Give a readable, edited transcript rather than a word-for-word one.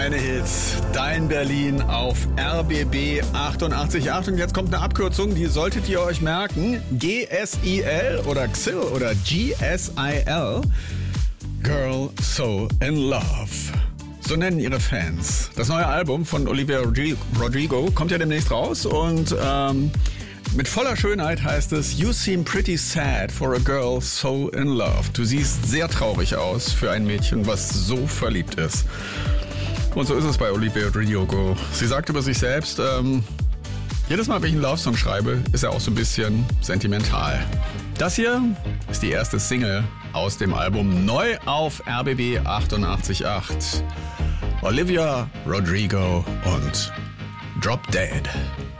Deine Hits, dein Berlin auf RBB 88.8. Und jetzt kommt eine Abkürzung, die solltet ihr euch merken. GSIL oder XIL oder GSIL. Girl So In Love. So nennen ihre Fans. Das neue Album von Olivia Rodrigo kommt ja demnächst raus und mit voller Schönheit heißt es: You seem pretty sad for a girl so in love. Du siehst sehr traurig aus für ein Mädchen, was so verliebt ist. Und so ist es bei Olivia Rodrigo. Sie sagt über sich selbst, jedes Mal, wenn ich einen Love-Song schreibe, ist er auch so ein bisschen sentimental. Das hier ist die erste Single aus dem Album, neu auf RBB 88.8. Olivia Rodrigo und Drop Dead.